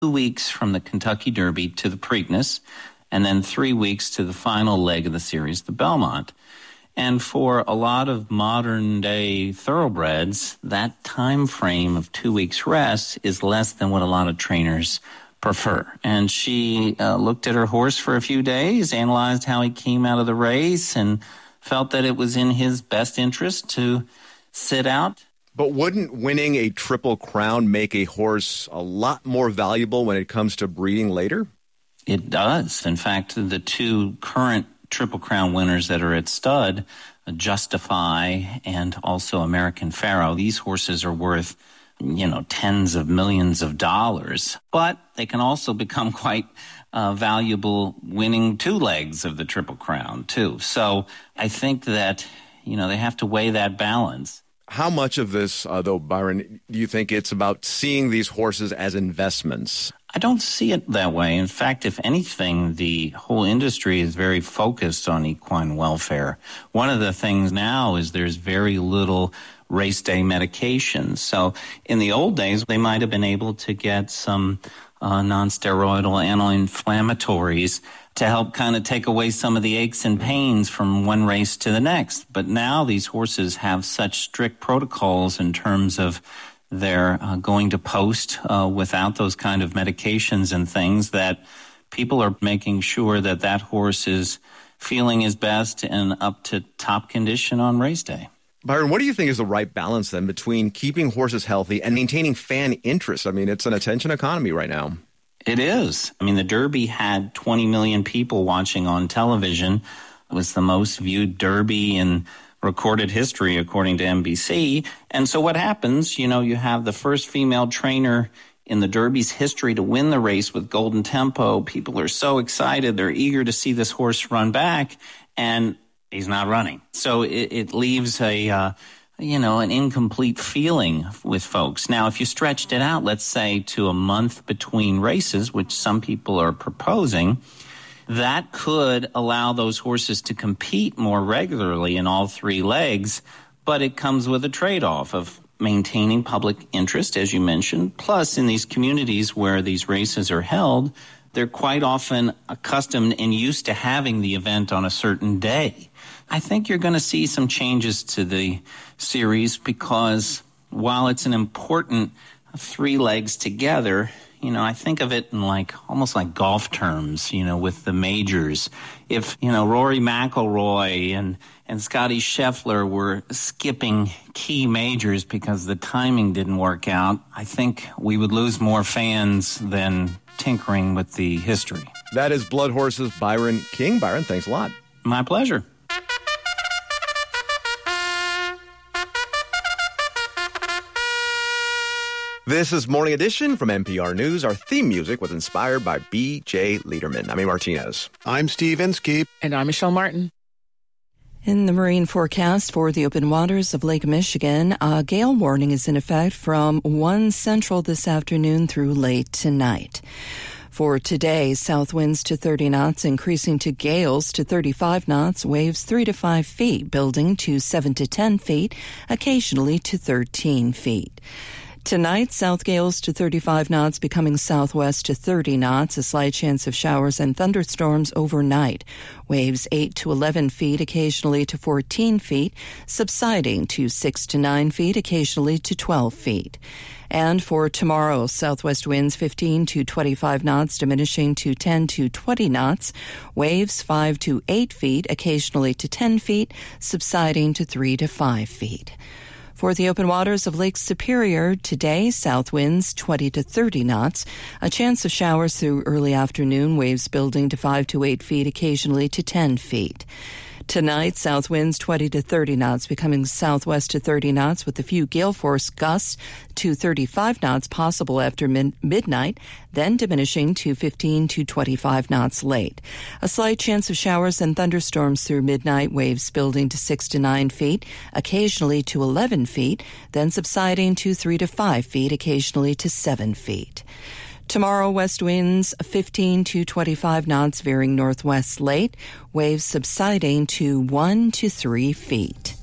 weeks from the Kentucky Derby to the Preakness, and then 3 weeks to the final leg of the series, the Belmont. And for a lot of modern-day thoroughbreds, that time frame of 2 weeks rest is less than what a lot of trainers prefer. And she looked at her horse for a few days, analyzed how he came out of the race, and felt that it was in his best interest to sit out. But wouldn't winning a Triple Crown make a horse a lot more valuable when it comes to breeding later? It does. In fact, the two current Triple Crown winners that are at stud, Justify and also American Pharoah, these horses are worth, tens of millions of dollars. But they can also become quite valuable winning two legs of the Triple Crown, too. So I think that, they have to weigh that balance. How much of this, though, Byron, do you think it's about seeing these horses as investments? I don't see it that way. In fact, if anything, the whole industry is very focused on equine welfare. One of the things now is there's very little race day medication. So in the old days, they might have been able to get some non-steroidal anti-inflammatories to help kind of take away some of the aches and pains from one race to the next. But now these horses have such strict protocols in terms of they're going to post without those kind of medications and things that people are making sure that that horse is feeling his best and up to top condition on race day. Byron, what do you think is the right balance then between keeping horses healthy and maintaining fan interest? I mean, it's an attention economy right now. It is. I mean, the Derby had 20 million people watching on television. It was the most viewed Derby in recorded history, according to NBC. And so what happens, you have the first female trainer in the Derby's history to win the race with Golden Tempo. People are so excited. They're eager to see this horse run back, and he's not running. So it leaves an incomplete feeling with folks. Now, if you stretched it out, let's say to a month between races, which some people are proposing, that could allow those horses to compete more regularly in all three legs, but it comes with a trade-off of maintaining public interest, as you mentioned. Plus, in these communities where these races are held, they're quite often accustomed and used to having the event on a certain day. I think you're going to see some changes to the series because while it's an important three legs together, I think of it in almost like golf terms, with the majors. If, Rory McIlroy and Scotty Scheffler were skipping key majors because the timing didn't work out, I think we would lose more fans than tinkering with the history. That is Blood Horses' Byron King. Byron, thanks a lot. My pleasure. This is Morning Edition from NPR News. Our theme music was inspired by B.J. Liederman. I'm A. Martinez. I'm Steve Inskeep. And I'm Michelle Martin. In the marine forecast for the open waters of Lake Michigan, a gale warning is in effect from 1 Central this afternoon through late tonight. For today, south winds to 30 knots, increasing to gales to 35 knots, waves 3 to 5 feet, building to 7 to 10 feet, occasionally to 13 feet. Tonight, south gales to 35 knots, becoming southwest to 30 knots, a slight chance of showers and thunderstorms overnight. Waves 8 to 11 feet, occasionally to 14 feet, subsiding to 6 to 9 feet, occasionally to 12 feet. And for tomorrow, southwest winds 15 to 25 knots, diminishing to 10 to 20 knots. Waves 5 to 8 feet, occasionally to 10 feet, subsiding to 3 to 5 feet. For the open waters of Lake Superior, today, south winds 20 to 30 knots, a chance of showers through early afternoon, waves building to 5 to 8 feet, occasionally to 10 feet. Tonight, south winds 20 to 30 knots, becoming southwest to 30 knots with a few gale force gusts to 35 knots possible after midnight, then diminishing to 15 to 25 knots late. A slight chance of showers and thunderstorms through midnight, waves building to 6 to 9 feet, occasionally to 11 feet, then subsiding to 3 to 5 feet, occasionally to 7 feet. Tomorrow, west winds 15 to 25 knots, veering northwest late, waves subsiding to 1 to 3 feet.